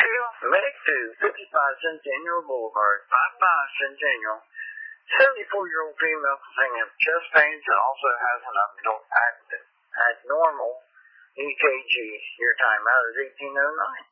Make to 55 Centennial Boulevard, 55 Centennial. 74-year-old female complaining of chest pains and also has an abnormal EKG. Your timeout is 1809.